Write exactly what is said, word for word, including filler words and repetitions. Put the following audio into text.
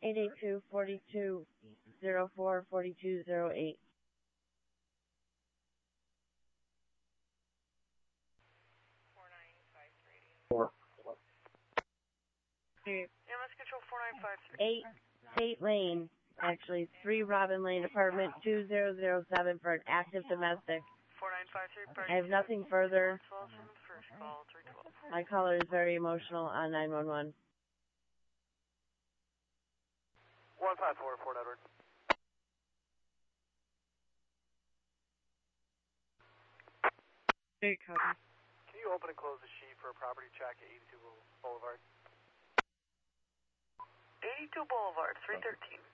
eight eight two, four two zero four, four two zero eight. Four. Yeah, let's control four nine five three. Eight State Lane, actually three Robin Lane, apartment two zero zero seven for an active domestic. four nine five three. I have nothing further. First call, three twelve. My caller is very emotional on nine one one. one five four, Fort Edward. Hey, copy. Can you open and close the sheet for a property check at eighty-two Boulevard? eighty-two Boulevard, three thirteen.